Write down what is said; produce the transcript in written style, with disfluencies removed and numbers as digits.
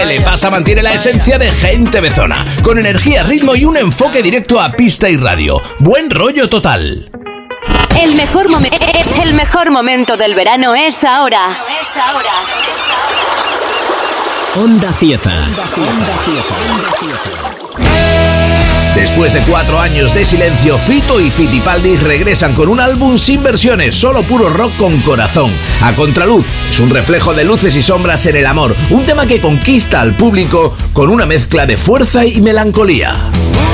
Pasa mantiene la esencia de Gente Bezona, con energía, ritmo y un enfoque directo a pista y radio. Buen rollo total. El mejor momento del verano es ahora. Onda Cieza. Después de 4 años de silencio, Fito y Fitipaldi regresan con un álbum sin versiones, solo puro rock con corazón. A contraluz, es un reflejo de luces y sombras en el amor, un tema que conquista al público con una mezcla de fuerza y melancolía.